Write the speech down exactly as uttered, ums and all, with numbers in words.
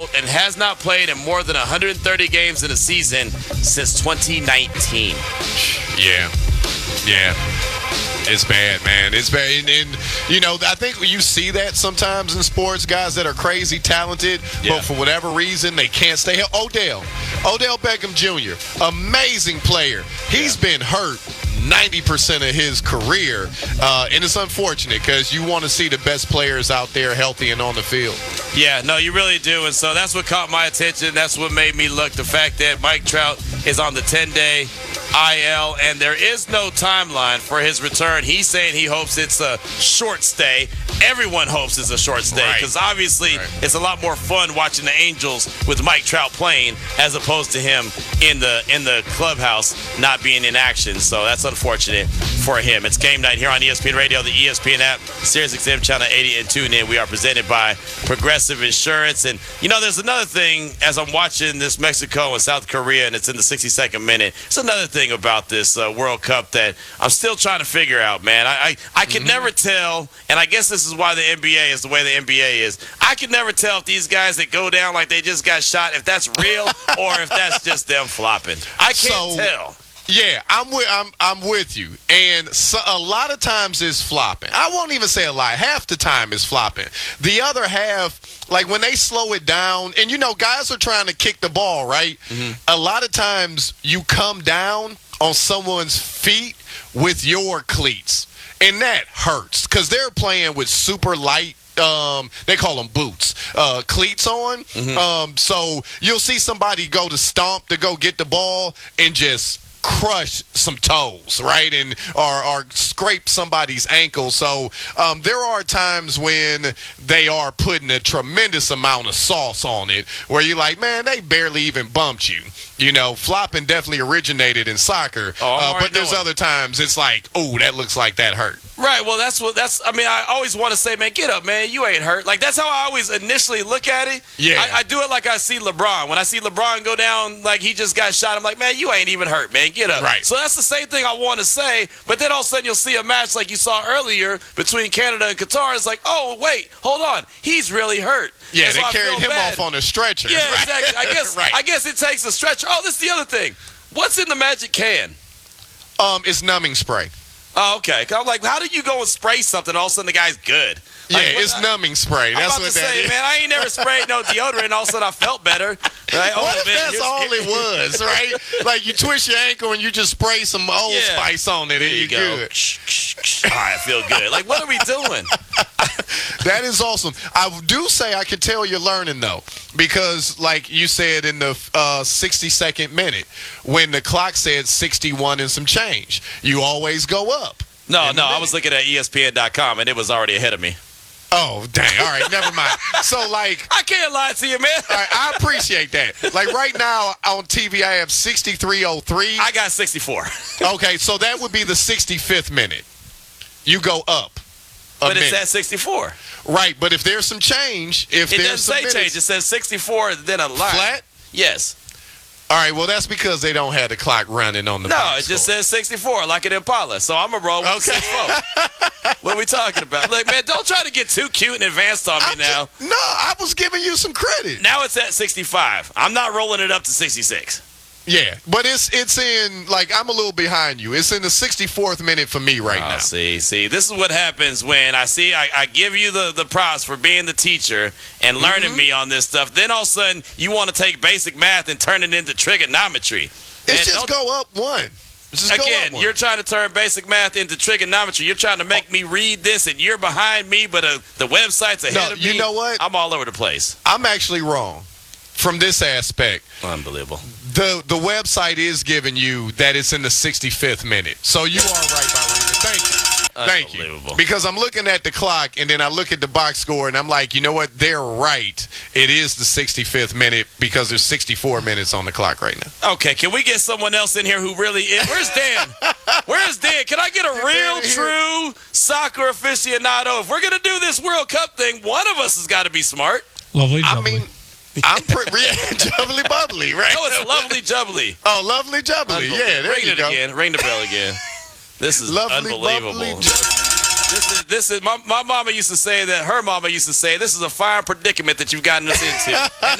old and has not played in more than one hundred thirty games in a season since twenty nineteen. Yeah. Yeah. It's bad, man. It's bad. And, and, you know, I think you see that sometimes in sports, guys that are crazy talented, yeah. but for whatever reason, they can't stay healthy. Odell. Odell Beckham Junior, amazing player. He's yeah. been hurt ninety percent of his career, uh, and it's unfortunate because you want to see the best players out there healthy and on the field. Yeah, no, you really do, and so that's what caught my attention. That's what made me look. The fact that Mike Trout is on the ten-day I L, and there is no timeline for his return. He's saying he hopes it's a short stay. Everyone hopes it's a short stay because right. obviously right. it's a lot more fun watching the Angels with Mike Trout playing as opposed to him in the in the clubhouse not being in action. So that's unfortunate for him. It's game night here on E S P N Radio, the E S P N app, Sirius X M Channel eighty, and tune in. We are presented by Progressive Insurance. And, you know, there's another thing as I'm watching this Mexico and South Korea, and it's in the sixty-second minute. It's another thing about this uh, World Cup that I'm still trying to figure out, man. I I, I can mm-hmm. never tell, and I guess this is why the N B A is the way the N B A is. I can never tell if these guys that go down like they just got shot, if that's real or if that's just them flopping. I can't so, tell. Yeah, I'm with I'm I'm with you, and so, a lot of times it's flopping. I won't even say a lot. Half the time it's flopping. The other half, like when they slow it down, and you know, guys are trying to kick the ball, right? Mm-hmm. A lot of times you come down on someone's feet with your cleats, and that hurts because they're playing with super light. Um, they call them boots, uh, cleats on. Mm-hmm. Um, so you'll see somebody go to stomp to go get the ball and just crush some toes, right, and or, or scrape somebody's ankle. So um, there are times when they are putting a tremendous amount of sauce on it where you're like, man, they barely even bumped you. You know, flopping definitely originated in soccer, oh, uh, but there's other times it's like, oh, that looks like that hurt. Right, well, that's what that's. I mean, I always want to say, man, get up, man. You ain't hurt. Like that's how I always initially look at it. Yeah, I, I do it like I see LeBron. When I see LeBron go down, like he just got shot, I'm like, man, you ain't even hurt, man. Get up. Right. So that's the same thing I want to say. But then all of a sudden you'll see a match like you saw earlier between Canada and Qatar. It's like, oh wait, hold on, he's really hurt. Yeah, and they so carried him bad. off on a stretcher. Yeah, right? exactly. I guess. right. I guess it takes a stretcher. Oh, this is the other thing. What's in the Magic can? Um, it's numbing spray. Oh, okay. I'm like, how do you go and spray something and all of a sudden the guy's good? Yeah, like, it's I, numbing spray. That's I'm about what to that say, is. man, I ain't never sprayed no deodorant and all of a sudden I felt better. Right? What oh, if man, that's all it was, right? Like you twist your ankle and you just spray some Old yeah. Spice on it and there you you're go. good. All right, I feel good. Like, what are we doing? That is awesome. I do say I can tell you're learning, though, because like you said in the uh, sixty-second minute, when the clock said sixty-one and some change, you always go up. No, no, I was looking at E S P N dot com, and it was already ahead of me. Oh, dang. All right, never mind. So, like... I can't lie to you, man. All right, I appreciate that. Like, right now on T V, I have sixty-three oh three. I got sixty-four. Okay, so that would be the sixty-fifth minute. You go up a But it's minute. at sixty-four. Right, but if there's some change... if It there's doesn't some say minutes, change. It says sixty-four, then a line. Flat? Yes. All right, well, that's because they don't have the clock running on the No, box it just score. says sixty-four, like an Impala. So I'm going to roll with Okay. sixty-four. What are we talking about? Like, man, don't try to get too cute and advanced on me I'm now. Just, no, I was giving you some credit. Now it's at sixty-five. I'm not rolling it up to sixty-six. Yeah, but it's it's in, like, I'm a little behind you. It's in the sixty-fourth minute for me right oh, now. See, see, this is what happens when I see, I, I give you the, the props for being the teacher and learning mm-hmm. me on this stuff. Then all of a sudden, you want to take basic math and turn it into trigonometry. It's Man, just go up one. It's just Again, go up one. you're trying to turn basic math into trigonometry. You're trying to make me read this, and you're behind me, but uh, the website's ahead no, of me. you know what? I'm all over the place. I'm actually wrong from this aspect. Unbelievable. The the website is giving you that it's in the sixty-fifth minute. So you are right by reading it. Thank you. Thank you. Because I'm looking at the clock, and then I look at the box score, and I'm like, you know what? They're right. It is the sixty-fifth minute because there's sixty-four minutes on the clock right now. Okay, can we get someone else in here who really is? Where's Dan? Where's Dan? Can I get a real, true soccer aficionado? If we're going to do this World Cup thing, one of us has got to be smart. Lovely I jubbly. mean, I'm pretty jubbly bubbly, right? No, it's lovely jubbly. Oh, lovely jubbly. Yeah, there Ring you it go. again. Ring the bell again. This is Lovely, unbelievable. bubbly, This is this is my, my mama used to say that her mama used to say this is a fine predicament that you've gotten us into. And